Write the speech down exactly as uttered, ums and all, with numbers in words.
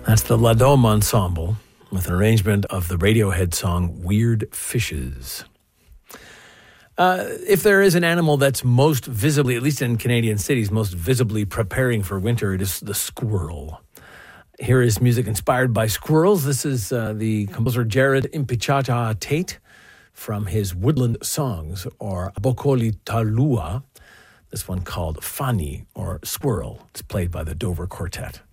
That's the La Dome Ensemble with an arrangement of the Radiohead song Weird Fishes. Uh, if there is an animal that's most visibly, at least in Canadian cities, most visibly preparing for winter, it is the squirrel. Here is music inspired by squirrels. This is uh, the composer Jared Impichata Tate from his Woodland Songs, or Bokoli Talua. This one called Fani, or Squirrel. It's played by the Dover Quartet.